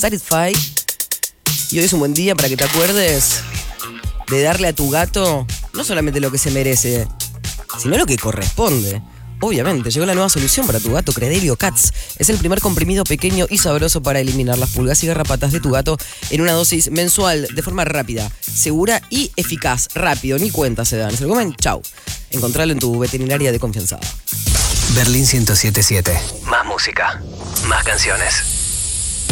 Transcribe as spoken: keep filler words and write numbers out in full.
Satisfy. Y hoy es un buen día para que te acuerdes de darle a tu gato no solamente lo que se merece, sino lo que corresponde. Obviamente, llegó la nueva solución para tu gato, Credelio Cats. Es el primer comprimido pequeño y sabroso para eliminar las pulgas y garrapatas de tu gato en una dosis mensual, de forma rápida, segura y eficaz. Rápido, ni cuenta se dan. ¿Se lo comen? Chau. Encontralo en tu veterinaria de confianza. Berlín ciento siete punto siete. Más música, más canciones.